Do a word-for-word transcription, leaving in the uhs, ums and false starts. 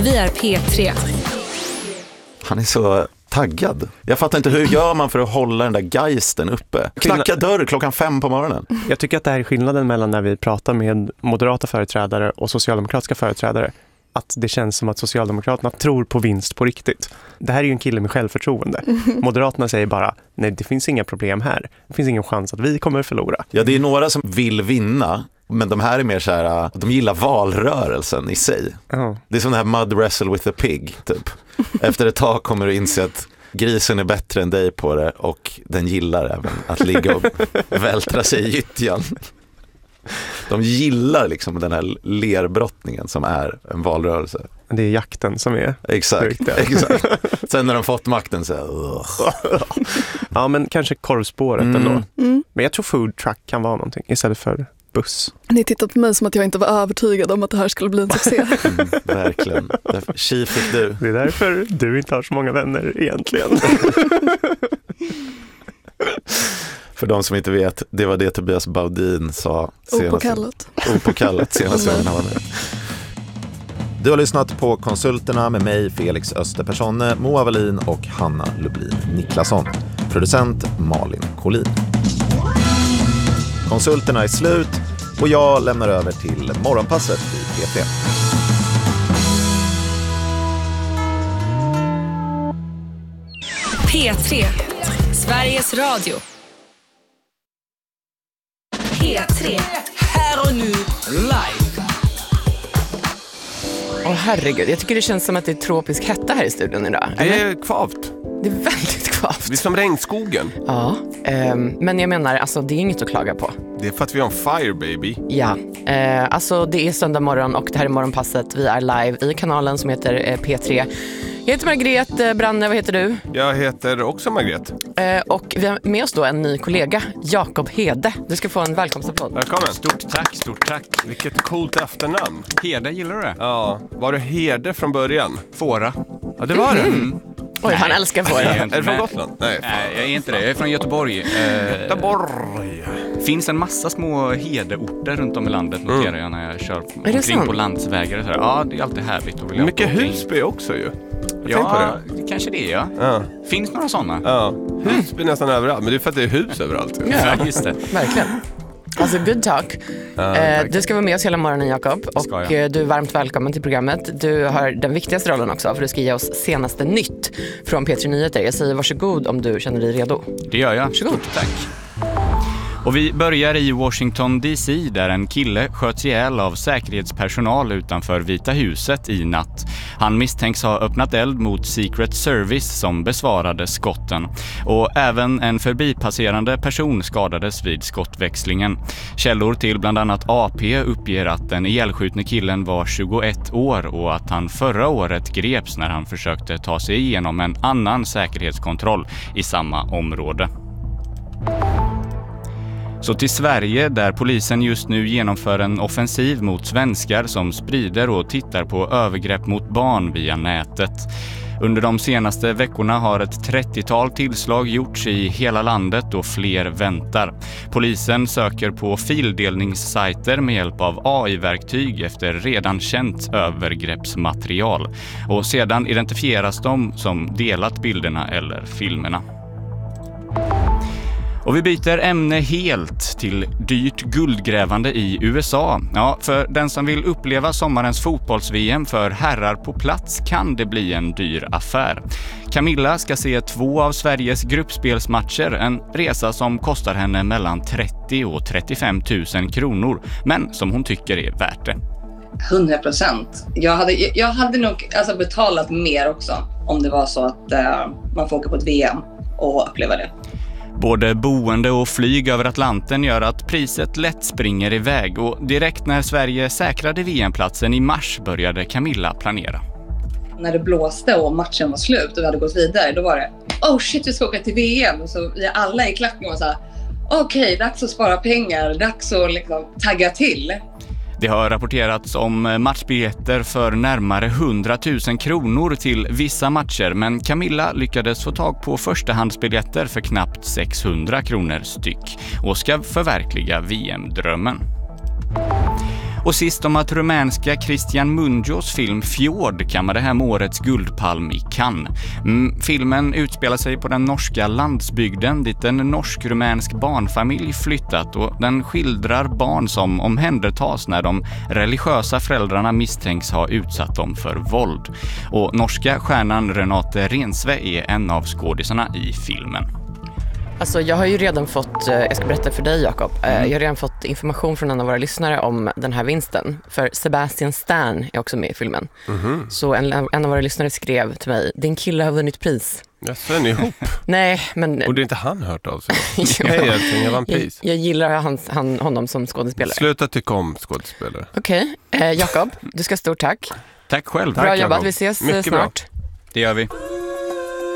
Vi är P tre. Han är så taggad. Jag fattar inte, hur gör man för att hålla den där geisten uppe? Knacka dörr klockan fem på morgonen. Jag tycker att det här är skillnaden mellan när vi pratar med moderata företrädare och socialdemokratiska företrädare. Att det känns som att Socialdemokraterna tror på vinst på riktigt. Det här är ju en kille med självförtroende. Moderaterna säger bara, nej det finns inga problem här. Det finns ingen chans att vi kommer förlora. Ja, det är några som vill vinna. Men de här är mer så här, de gillar valrörelsen i sig. Uh-huh. Det är som det här mud wrestle with a pig, typ. Efter ett tag kommer du inse att grisen är bättre än dig på det och den gillar även att ligga och vältra sig i gyttjan. De gillar liksom den här lerbrottningen som är en valrörelse. Det är jakten som är exakt, exakt. Sen när de fått makten så här, ja, men kanske korvspåret mm. ändå. Mm. Men jag tror food truck kan vara någonting istället för buss. Ni tittar på mig som att jag inte var övertygad om att det här skulle bli en succé. Mm, verkligen. Tji fick du. Det är därför du inte har så många vänner egentligen. För de som inte vet, det var det Tobias Baudin sa senast. Opåkallat. Opåkallat senast gången han var med. Du har lyssnat på Konsulterna med mig, Felix Österpersonne, Moa Wallin och Hanna Lublin Niklasson. Producent Malin Collin. Konsulterna är slut och jag lämnar över till morgonpasset i P tre. P tre, Sveriges Radio. P tre. Här och nu, live. Åh herregud, jag tycker det känns som att det är tropisk hetta här i studion idag. Det är eller? kvavt. Det är väldigt kvavt. Det är som regnskogen. Ja, eh, men jag menar, alltså det är inget att klaga på. Det är för att vi har en fire, baby. Ja, eh, alltså det är söndag morgon och det här är morgonpasset. Vi är live i kanalen som heter eh, P tre. Jag heter Margret Branne, vad heter du? Jag heter också Margret. Eh, och vi har med oss då en ny kollega, Jakob Hede. Du ska få en välkomstapplåd. Välkommen. Stort tack, stort tack. Vilket coolt efternamn. Hede, gillar du det? Ja, var du Hede från början? Fåra. Ja, det var det. Mm. Oj, Nej. han älskar fåra. Är du från Gotland? Nej, fan. Nej, jag är inte det. Jag är från Göteborg. Eh, Göteborg. finns en massa små hedeorter runt om i landet, noterar Mm. jag när jag kör sant? omkring på landsvägar och så här. Ja, det är alltid härligt att vilja Mycket åka omkring. Husby också ju. Jag Ja, på det. kanske det, ja. Ja. Finns några sådana? Ja, Husby nästan överallt. Men det är för att det är hus överallt. Ja, just det. Verkligen. Alltså, good talk. Ja, eh, du ska vara med oss hela morgonen, Jakob. Och ska jag. eh, du är varmt välkommen till programmet. Du har den viktigaste rollen också, för du ska ge oss senaste nytt från P tre Nyheter. Jag säger varsågod om du känner dig redo. Det gör jag. Varsågod. Stort tack. Och vi börjar i Washington D C där en kille sköts ihjäl av säkerhetspersonal utanför Vita huset i natt. Han misstänks ha öppnat eld mot Secret Service som besvarade skotten. Och även en förbipasserande person skadades vid skottväxlingen. Källor till bland annat A P uppger att den ihjälskjutne killen var tjugoett år och att han förra året greps när han försökte ta sig igenom en annan säkerhetskontroll i samma område. Så till Sverige där polisen just nu genomför en offensiv mot svenskar som sprider och tittar på övergrepp mot barn via nätet. Under de senaste veckorna har ett trettiotal tillslag gjorts i hela landet och fler väntar. Polisen söker på fildelningssajter med hjälp av A I-verktyg efter redan känt övergreppsmaterial. Och sedan identifieras de som delat bilderna eller filmerna. Och vi byter ämne helt till dyrt guldgrävande i U S A. Ja, för den som vill uppleva sommarens fotbolls-V M för herrar på plats kan det bli en dyr affär. Camilla ska se två av Sveriges gruppspelsmatcher, en resa som kostar henne mellan trettio och trettiofem tusen kronor, men som hon tycker är värt det. hundra procent. Jag hade, jag hade nog alltså betalat mer också om det var så att uh, man får åka på ett V M och uppleva det. Både boende och flyg över Atlanten gör att priset lätt springer iväg och direkt när Sverige säkrade V M-platsen i mars började Camilla planera. När det blåste och matchen var slut och vi hade gått vidare, då var det oh shit, vi ska åka till V M. Så vi alla i klacken och sa okej, okay, dags att spara pengar, dags att liksom tagga till. Det har rapporterats om matchbiljetter för närmare hundratusen kronor till vissa matcher, men Camilla lyckades få tag på förstahandsbiljetter för knappt sexhundra kronor styck och ska förverkliga V M-drömmen. Och sist om att rumänska Cristian Mungios film Fjord kammade hem årets guldpalm i Cannes. Mm, filmen utspelar sig på den norska landsbygden dit en norsk-rumänsk barnfamilj flyttat, och den skildrar barn som omhändertas när de religiösa föräldrarna misstänks ha utsatt dem för våld. Och norska stjärnan Renate Rensve är en av skådisarna i filmen. Alltså jag har ju redan fått, jag ska berätta för dig Jakob, mm. jag har redan fått information från en av våra lyssnare om den här vinsten. För Sebastian Stan är också med i filmen. Mm. Så en, en av våra lyssnare skrev till mig, din kille har vunnit pris. Ja, så är ni ihop. Nej, men... Borde inte han hört av sig? Hej, jag vann pris. Jag, jag gillar hans, han, honom som skådespelare. Sluta tycka om skådespelare. Okej, okay. eh, Jakob, du ska stort tack. Tack själv. Bra tack, jobbat, vi ses Mycket snart. Bra. Det gör vi.